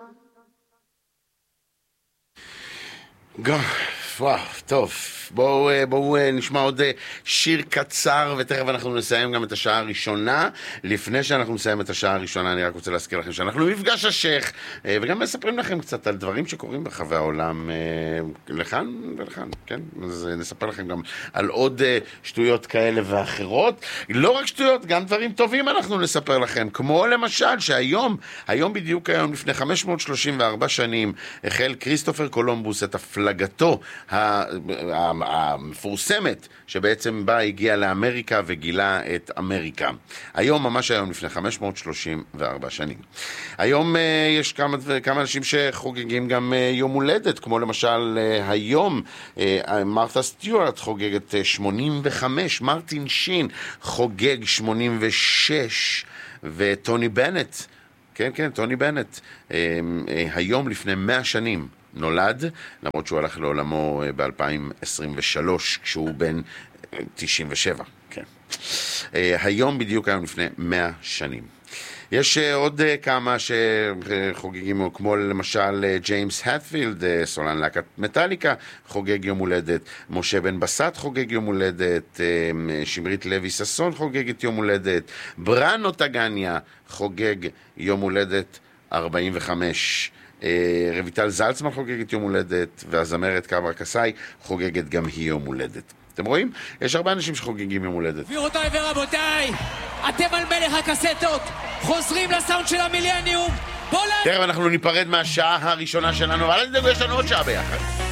וואו, טוב, בואו נשמע עוד שיר קצר, ותכף אנחנו נסיים גם את השעה הראשונה. לפני שאנחנו נסיים את השעה הראשונה, אני רק רוצה להזכיר לכם שאנחנו מפגש השייך, וגם מספרים לכם קצת על דברים שקורים ברחבי העולם, לכאן ולכאן, כן? אז נספר לכם גם על עוד שטויות כאלה ואחרות. לא רק שטויות, גם דברים טובים אנחנו נספר לכם, כמו למשל שהיום, בדיוק היום, לפני 534 שנים, החל כריסטופר קולומבוס את הפלגתו המפורסמת, שבעצם בה הגיע לאמריקה וגילה את אמריקה. היום, ממש היום, לפני 534 שנים. היום יש כמה אנשים שחוגגים גם יום הולדת, כמו למשל היום מרתה סטיוארט חוגגת 85, מרטין שין חוגג 86, וטוני בנט, כן, טוני בנט, היום לפני 100 שנים נולד, למרות שהוא הלך לעולמו ב-2023, כשהוא בן 97, כן. היום בדיוק היום לפני 100 שנים. יש עוד כמה שחוגגים, כמו למשל ג'יימס הטפילד, סולן להקת מטליקה, חוגג יום הולדת, משה בן בסט חוגג יום הולדת, שמרית לוי ססון חוגגת יום הולדת, בראנו טגניה חוגג יום הולדת 45, רויטל זלצמן חוגגת יום הולדת, והזמרת קברה קסאי חוגגת גם היא יום הולדת. אתם רואים? יש הרבה אנשים שחוגגים יום הולדת. גבירותיי ורבותיי, אתם על מלך הקסטות, חוזרים לסאונד של המילניום. תכף אנחנו ניפרד מהשעה הראשונה שלנו, אבל אל תדאגו, יש לנו עוד שעה ביחד.